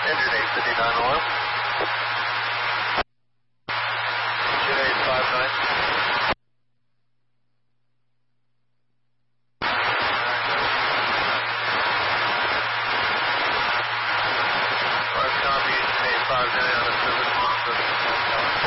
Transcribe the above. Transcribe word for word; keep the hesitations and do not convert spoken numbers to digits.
Engine eight fifty-nine oil. Engine eight five nine. Five copy, engine eight five nine on the service.